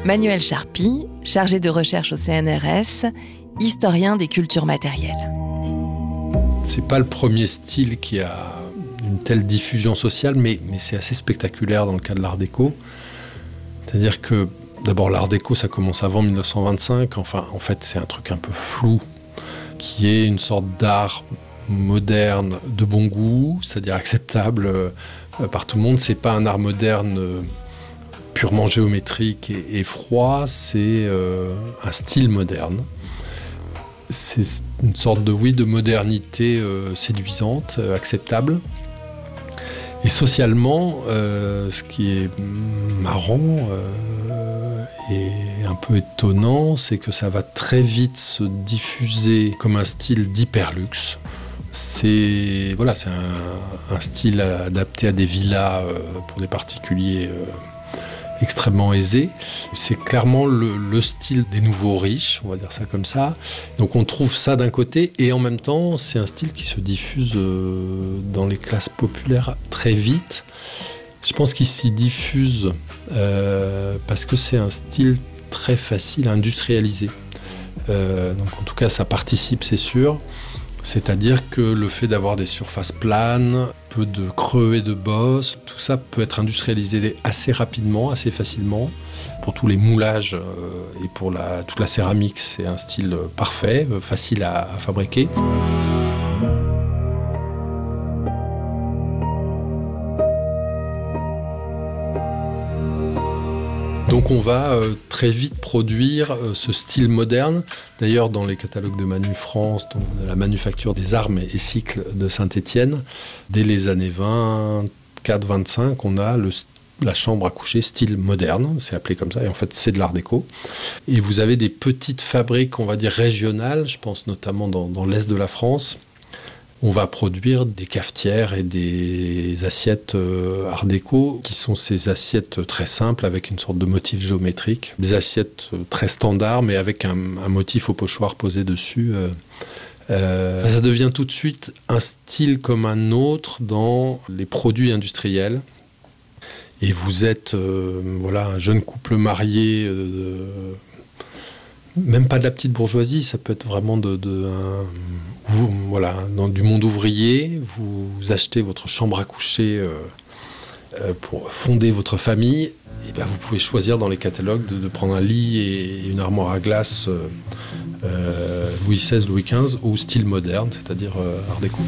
Manuel Charpie, chargé de recherche au CNRS, historien des cultures matérielles. C'est pas le premier style qui a une telle diffusion sociale, mais c'est assez spectaculaire dans le cas de l'art déco. C'est-à-dire que, d'abord, l'art déco, ça commence avant 1925. Enfin, en fait, c'est un truc un peu flou, qui est une sorte d'art moderne de bon goût, c'est-à-dire acceptable par tout le monde. C'est pas un art moderne purement géométrique et froid, c'est un style moderne. C'est une sorte de modernité séduisante, acceptable. Et socialement, ce qui est marrant et un peu étonnant, c'est que ça va très vite se diffuser comme un style d'hyperluxe. C'est un style adapté à des villas pour des particuliers extrêmement aisés. C'est clairement le style des nouveaux riches, on va dire ça comme ça. Donc on trouve ça d'un côté, et en même temps, c'est un style qui se diffuse dans les classes populaires très vite. Je pense qu'il s'y diffuse parce que c'est un style très facile à industrialiser. Donc en tout cas, ça participe, c'est sûr. C'est-à-dire que le fait d'avoir des surfaces planes, peu de creux et de bosses, tout ça peut être industrialisé assez rapidement, assez facilement. Pour tous les moulages et pour toute la céramique, c'est un style parfait, facile à fabriquer. Donc on va très vite produire ce style moderne. D'ailleurs, dans les catalogues de Manu France, dans la manufacture des armes et cycles de Saint-Étienne, dès les années 24-25, on a la chambre à coucher style moderne, c'est appelé comme ça, et en fait c'est de l'art déco. Et vous avez des petites fabriques, on va dire régionales, je pense notamment dans l'est de la France. On va produire des cafetières et des assiettes art déco, qui sont ces assiettes très simples avec une sorte de motif géométrique. Des assiettes très standards, mais avec un motif au pochoir posé dessus. Ça devient tout de suite un style comme un autre dans les produits industriels. Et vous êtes un jeune couple marié, même pas de la petite bourgeoisie, ça peut être vraiment dans du monde ouvrier. Vous achetez votre chambre à coucher pour fonder votre famille. Et ben vous pouvez choisir dans les catalogues de prendre un lit et une armoire à glace Louis XVI, Louis XV ou style moderne, c'est-à-dire art déco.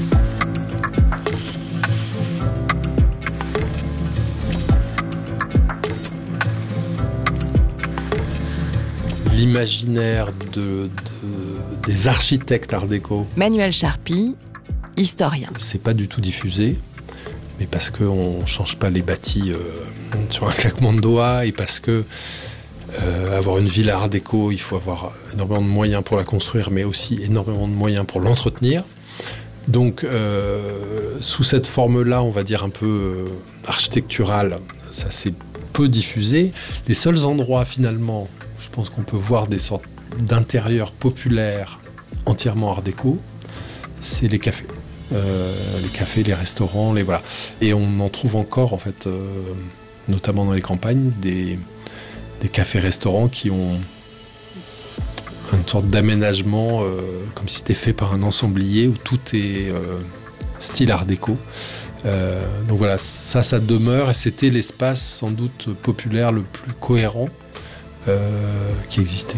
L'imaginaire des architectes art déco. Manuel Charpie, historien. C'est pas du tout diffusé, mais parce qu'on change pas les bâtis sur un claquement de doigts, et parce que avoir une villa art déco, il faut avoir énormément de moyens pour la construire, mais aussi énormément de moyens pour l'entretenir. Donc, sous cette forme-là, on va dire un peu architecturale, ça s'est peu diffusé. Les seuls endroits, finalement, je pense qu'on peut voir des sortes d'intérieurs populaires entièrement art déco, c'est les cafés. Les cafés, les restaurants, voilà. Et on en trouve encore, en fait, notamment dans les campagnes, des cafés-restaurants qui ont une sorte d'aménagement comme si c'était fait par un ensemblier où tout est style art déco. Donc voilà, ça demeure, et c'était l'espace sans doute populaire le plus cohérent qui existait.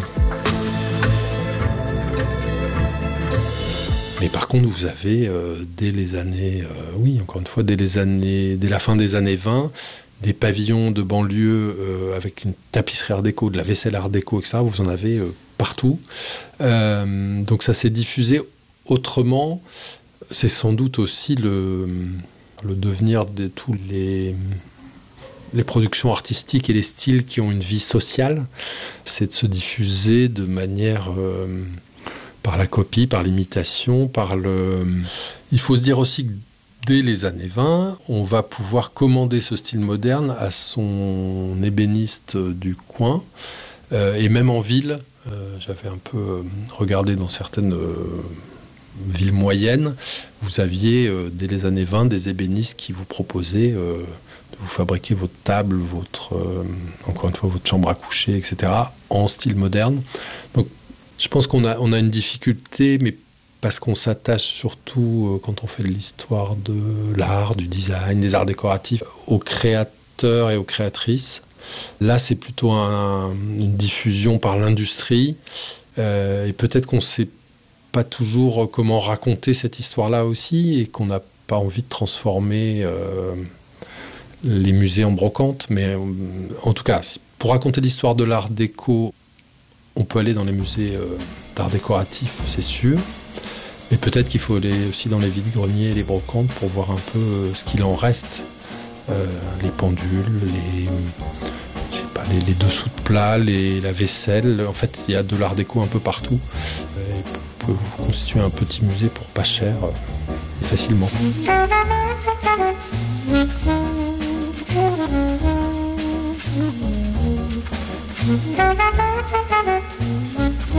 Mais par contre, vous avez dès les années, dès la fin des années 20, des pavillons de banlieue avec une tapisserie art déco, de la vaisselle art déco, etc. Vous en avez partout. Donc ça s'est diffusé autrement. C'est sans doute aussi le devenir de tous les productions artistiques et les styles qui ont une vie sociale, c'est de se diffuser de manière par la copie, par l'imitation, Il faut se dire aussi que dès les années 20, on va pouvoir commander ce style moderne à son ébéniste du coin, et même en ville. J'avais un peu regardé dans certaines ville moyenne, vous aviez dès les années 20 des ébénistes qui vous proposaient de vous fabriquer votre table, encore une fois votre chambre à coucher, etc. en style moderne. Donc je pense qu'on a une difficulté, mais parce qu'on s'attache surtout, quand on fait de l'histoire de l'art, du design, des arts décoratifs, aux créateurs et aux créatrices. Là, c'est plutôt une diffusion par l'industrie. Et peut-être qu'on ne sait pas toujours comment raconter cette histoire-là aussi, et qu'on n'a pas envie de transformer les musées en brocante. Mais en tout cas, pour raconter l'histoire de l'art déco, on peut aller dans les musées d'art décoratif, c'est sûr. Mais peut-être qu'il faut aller aussi dans les vides-greniers et les brocantes pour voir un peu ce qu'il en reste. Les pendules, les dessous de plats, la vaisselle. En fait, il y a de l'art déco un peu partout. Vous pouvez vous constituer un petit musée pour pas cher et facilement.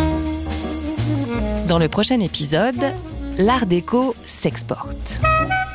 Dans le prochain épisode, l'art déco s'exporte.